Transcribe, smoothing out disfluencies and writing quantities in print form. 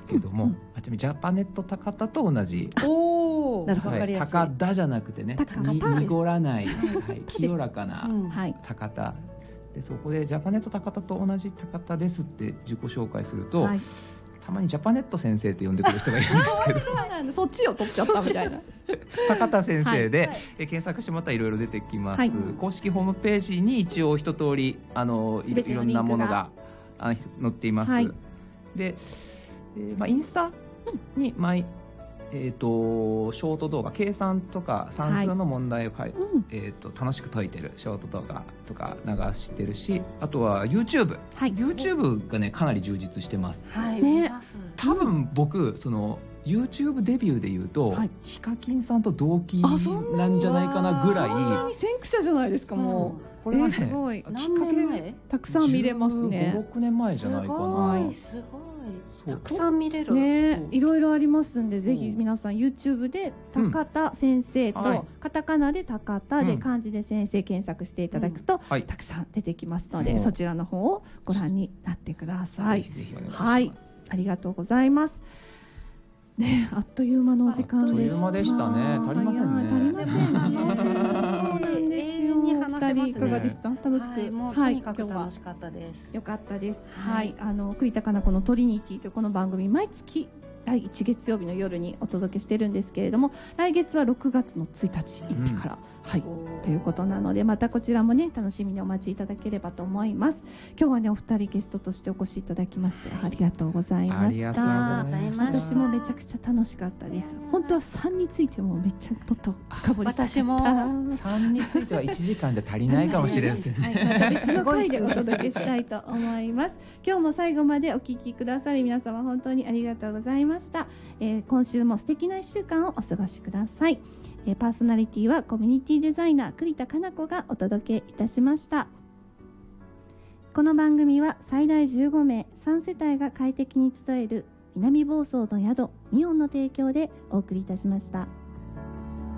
けども、ちなみにジャパネット高田と同じ、 おお、なるほど、 高田じゃなくてね、濁らない、清らかな高田で、そこでジャパネット高田と同じ高田ですって自己紹介すると、たまにジャパネット先生って呼んでくる人がいるんですけどそっちを取っちゃったみたいな高田先生で、検索してもらったらいろいろ出てきます、公式ホームページに一応一通りいろんなものが載っています、で、インスタにショート動画、計算とか算数の問題を楽しく解いてるショート動画とか流してるし、あとは YouTube がねかなり充実してます、多分僕その YouTube デビューでいうと、ヒカキンさんと同期なんじゃないかなぐらい。 先駆者じゃないですか。もうこれはね、 すごいきっかけたくさん見れますね。 15、6年前じゃないかな。 すごいたくさん見れるね、いろいろありますんで、ぜひ皆さん YouTube で高田先生とカタカナで高田で漢字で先生検索していただくとたくさん出てきますので、そちらの方をご覧になってください。はい、ありがとうございます。ね、あっという間のお時間でした。 あっという間でしたね。足りませんね。 足りませんね。そうなんですよ。二人いかがでした？楽しく。 もうとにかく楽しかったです。 よかったです。はい、栗田かな子のトリニティというこの番組、毎月第1月曜日の夜にお届けしてるんですけれども、来月は6月の1日1日から、ということなので、またこちらもね楽しみにお待ちいただければと思います。今日はねお二人ゲストとしてお越しいただきましてありがとうございました。私もめちゃくちゃ楽しかったです。本当は3についてもめっちゃもっと深掘りしたかった。 私も 3については1時間じゃ足りないかもしれませんね。 別の回でお届けしたいと思います。今日も最後までお聞きくださり皆様本当にありがとうございました。今週も素敵な1週間をお過ごしください。パーソナリティはコミュニティデザイナー栗田かな子がお届けいたしました。この番組は最大15名3世帯が快適に集える南房総の宿ミオンの提供でお送りいたしました。